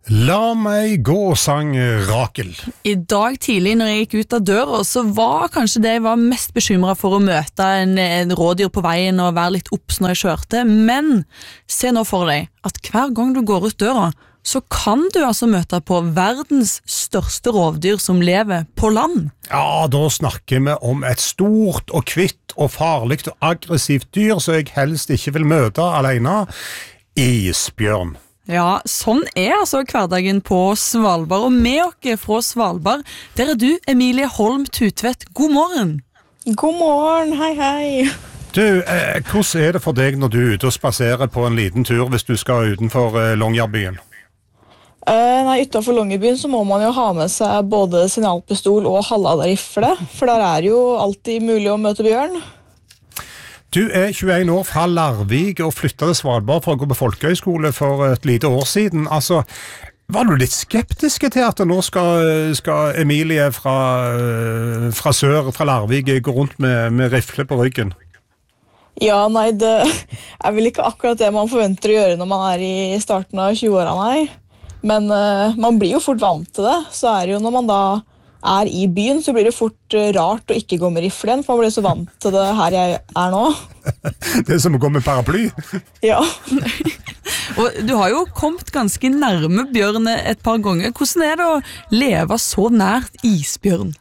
La meg gå, sang Rakel. I dag tidlig når jeg gikk ut av døra, så var kanskje det jeg var mest bekymret for å møte en rådyr på veien og være litt opps når jeg kjørte, men se nå for deg at hver gang du går ut døra, så kan du altså møte på verdens største rovdyr som lever på land. Ja, da snakker vi om et stort og kvitt og farlig og aggressivt dyr som jeg helst ikke vil møte alene. Isbjørn. Ja, sånn altså hverdagen på Svalbard, og med oss fra Svalbard, der du, Emilie Holm Tutvedt. God morgen! God morgen, hei hei! Du, hvordan det for deg når du ute og spaserer på en liten tur hvis du skal utenfor Longyearbyen? Utenfor Longyearbyen så må man jo ha med seg både signalpistol og halvladdet rifle, for der jo alltid mulig å møte bjørn. Du 21 år fra Larvik og flyttet til Svalbard for å gå på folkehøyskole for et lite år siden. Altså, var du litt skeptisk til at nå skal Emilie fra sør, fra Larvik, gå rundt med rifle på ryggen? Ja, det vel ikke akkurat det man forventer å gjøre når man i starten av 20-åra, nei. Men man blir jo fort vant til det, så det jo når man da i byen, så blir det fort rart å ikke gå med rifle igjen, for man blir så vant til det her jeg nå. Det som å gå med paraply. Ja. Og du har jo kommet ganske nærme bjørn et par ganger. Hvordan det å leve så nært isbjørn?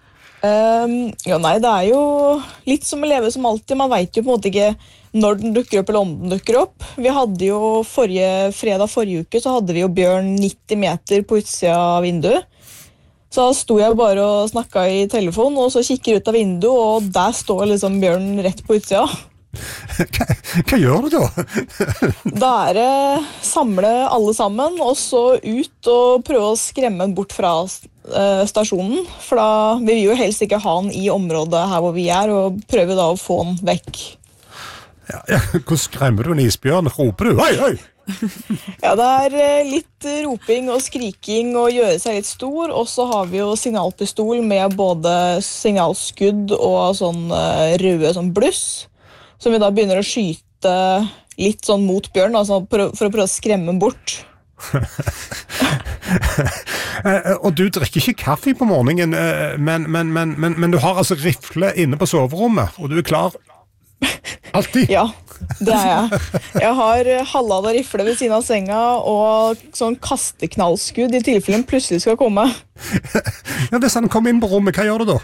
Det jo litt som å leve som alltid. Man vet jo på en måte ikke når den dukker opp eller om den dukker opp. Vi hadde jo fredag forrige uke, så hadde vi jo bjørn 90 meter på utsida av vinduet. Så da sto jeg bare og snakket i telefon, og så kikker ut av vinduet, og der står liksom bjørnen rett på utsida. Hva gjør du da? Da det samle alle sammen, og så ut og prøve å skremme den bort fra stasjonen. For da vi vil jo helst ikke ha den i området her hvor vi og prøver da å få den vekk. Ja, hvordan skremmer du en isbjørn? Roper du? Hei, hei! Ja, det litt roping og skriking og gjøre seg litt stor, og så har vi jo signalpistol med både signalskudd og sånn røde sånn bluss, som vi da begynner å skyte litt sånn mot bjørn, altså for å prøve å skremme den bort. Og du drikker ikke kaffe på morgenen, men du har altså rifle inne på soverommet, og du klar alltid? Ja, det jeg. Jeg har halvladdet rifle ved siden av senga og sånn kasteknallskudd i tilfelle den plutselig skal komme. Ja, hvis han kommer inn på rommet, hva gjør du da?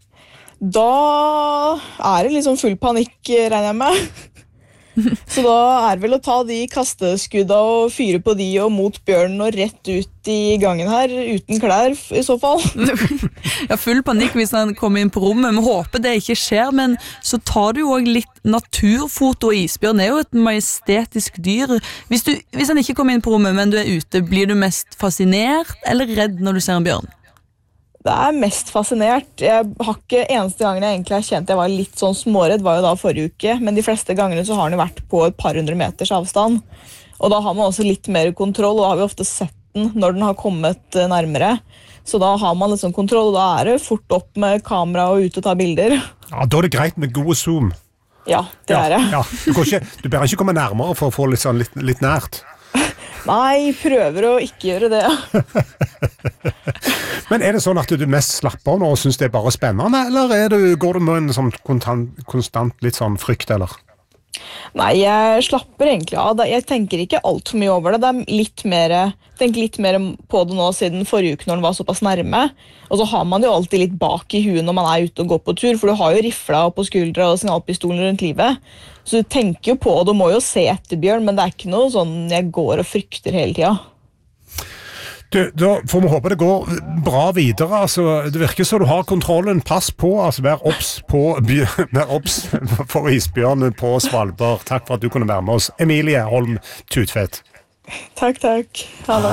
Da det liksom full panikk, regner jeg med. Så da det vel å ta de kasteskudda og fyre på de og mot bjørnen og rett ut i gangen her, uten klær i så fall. Ja, full panikk hvis han kommer inn på rommet. Vi håper det ikke skjer, men så tar du jo også litt naturfoto. Isbjørn jo et majestetisk dyr. Hvis han ikke kommer inn på rommet, men du ute, blir du mest fascinert eller redd når du ser en bjørn? Det mest fascinert. Jeg har ikke eneste gangen jeg egentlig har kjent jeg var litt sånn småredd, var jo da forrige uke, men de fleste gangene så har den vært på et par hundre meters avstand. Og da har man også litt mer kontroll, og da har vi ofte sett den når den har kommet nærmere. Så da har man liksom kontroll, og da det fort opp med kamera og ut og ta bilder. Ja, da det greit med gode zoom. Ja, det det. Ja. Du bør ikke komme nærmere for å få litt nært. Nei, prøver å ikke gjøre det. Men det sånn at du mest slapper nå og synes det bare spennende, eller går du med en sånn konstant litt sånn frykt, eller? Nei, jeg slapper egentlig av. Jeg tenker ikke alt for mye over det. Tenker litt mer på det nå siden forrige uke når den var såpass nærme. Og så har man jo alltid litt bak i huet når man ute og går på tur, for du har jo rifla på skuldra og signalpistolen rundt livet. Så du tenker jo på, og du må jo se etter bjørn, men det ikke noe sånn jeg går og frykter hele tida. Da får vi håpe det går bra videre. Altså, det virker så du har kontrollen. Pass på, altså vær obs for isbjørn på Svalbard. Takk for at du kunne være med oss. Emilie Holm Tutvedt. Takk. Ha det.